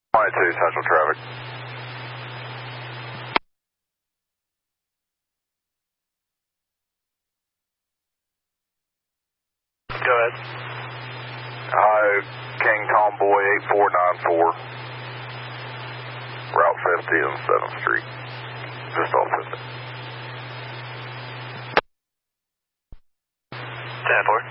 22 Central traffic. Go ahead. Hi, King Tomboy 8494. Route 50 and 7th Street. Just off 50. 10-4.